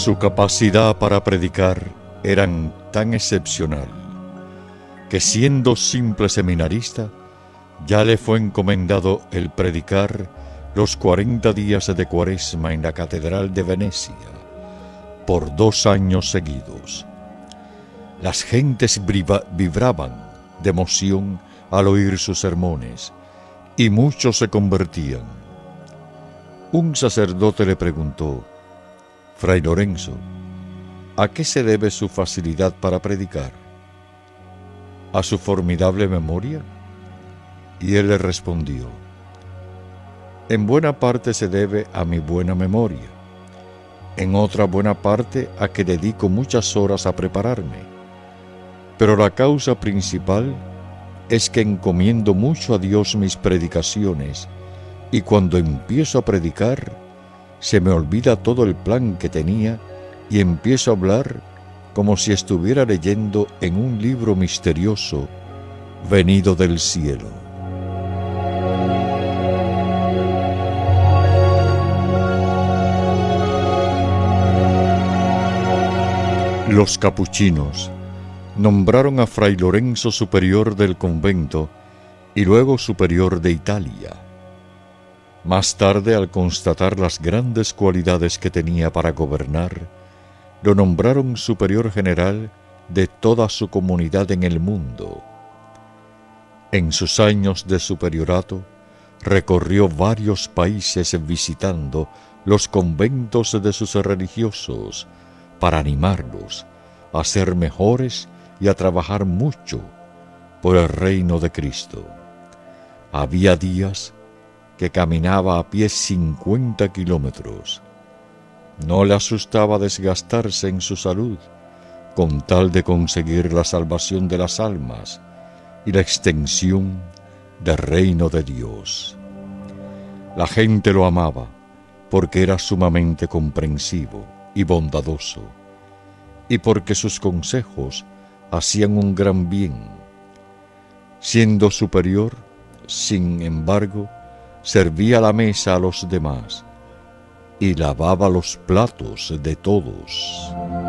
Su capacidad para predicar era tan excepcional que, siendo simple seminarista, ya le fue encomendado el predicar los 40 días de Cuaresma en la Catedral de Venecia por 2 años seguidos. Las gentes vibraban de emoción al oír sus sermones y muchos se convertían. Un sacerdote le preguntó: «Fray Lorenzo, ¿a qué se debe su facilidad para predicar? ¿A su formidable memoria?». Y él le respondió: «En buena parte se debe a mi buena memoria, en otra buena parte a que dedico muchas horas a prepararme, pero la causa principal es que encomiendo mucho a Dios mis predicaciones, y cuando empiezo a predicar se me olvida todo el plan que tenía y empiezo a hablar como si estuviera leyendo en un libro misterioso venido del cielo». Los capuchinos nombraron a Fray Lorenzo superior del convento y luego superior de Italia. Más tarde, al constatar las grandes cualidades que tenía para gobernar, lo nombraron superior general de toda su comunidad en el mundo. En sus años de superiorato, recorrió varios países visitando los conventos de sus religiosos para animarlos a ser mejores y a trabajar mucho por el reino de Cristo. Había días que caminaba a pie 50 kilómetros. No le asustaba desgastarse en su salud, con tal de conseguir la salvación de las almas y la extensión del reino de Dios. La gente lo amaba porque era sumamente comprensivo y bondadoso, y porque sus consejos hacían un gran bien. Siendo superior, sin embargo, servía la mesa a los demás y lavaba los platos de todos.